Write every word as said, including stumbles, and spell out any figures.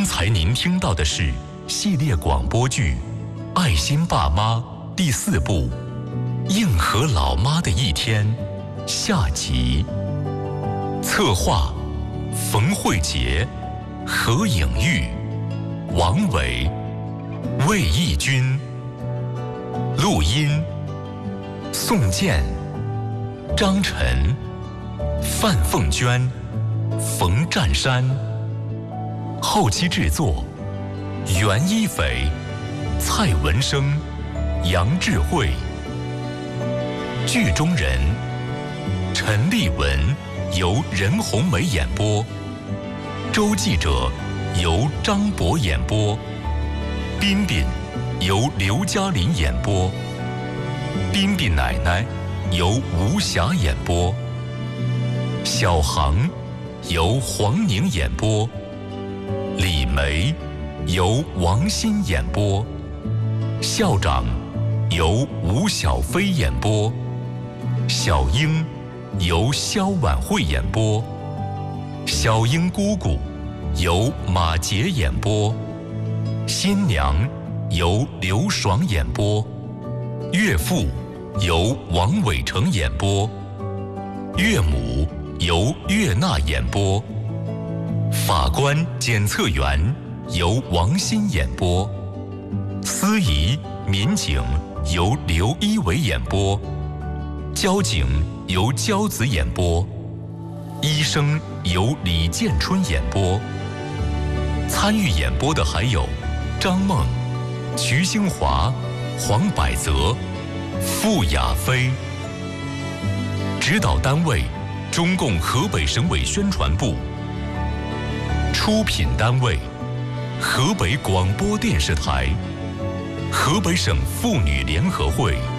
刚才您听到的是系列广播剧《爱心爸妈》第四部《硬核老妈的一天》下集。策划：冯慧杰、何颖玉、王伟、魏义军。录音：宋健、张晨、范凤娟、冯占山。后期制作：袁一斐、蔡文生、杨智慧。剧中人：陈丽文由任红梅演播，周记者由张博演播，彬彬由刘嘉玲演播，彬彬奶奶由吴霞演播，小航由黄宁演播，李梅由王鑫演播，校长由吴小飞演播，小英由肖婉慧演播，小英姑姑由马杰演播，新娘由刘爽演播，岳父由王伟成演播，岳母由岳娜演播，法官检测员由王鑫演播，司仪民警由刘一伟演播，交警由焦子演播，医生由李建春演播。参与演播的还有张梦、瞿兴华、黄百泽、傅亚飞。指导单位：中共河北省委宣传部。出品单位：河北广播电视台、河北省妇女联合会。